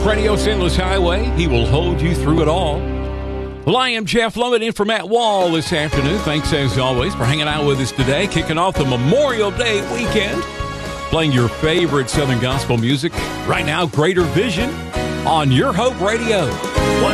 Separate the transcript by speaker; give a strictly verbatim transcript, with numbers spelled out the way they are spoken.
Speaker 1: Radio's Endless Highway. He will hold you through it all. Well, I am Jeff Lovett in for Matt Wall this afternoon. Thanks, as always, for hanging out with us today. Kicking off the Memorial Day weekend. Playing your favorite Southern gospel music. Right now, Greater Vision on Your Hope Radio.